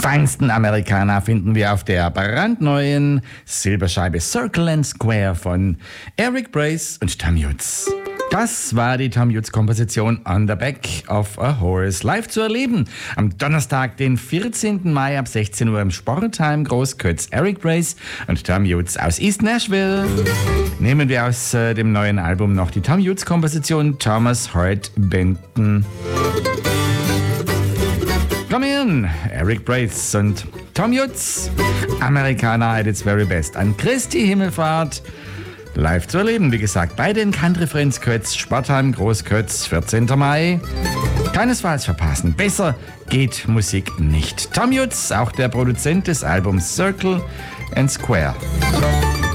feinsten Amerikaner finden wir auf der brandneuen Silberscheibe Circle and Square von Eric Brace und Tom Hughes. Das war die Tom Hughes-Komposition On the Back of a Horse, live zu erleben. Am Donnerstag, den 14. Mai ab 16 Uhr im Sportheim Großkötz. Eric Brace und Tom Hughes aus East Nashville. Nehmen wir aus dem neuen Album noch die Tom Hughes-Komposition Thomas Hart Benton. Komm hin, Eric Brace und Tom Hughes. Americana at its very best. An Christi Himmelfahrt. Live zu erleben, wie gesagt, bei den Country Friends Kötz, Sportheim Großkötz, 14. Mai. Keinesfalls verpassen. Besser geht Musik nicht. Tom Hughes, auch der Produzent des Albums Circle and Square.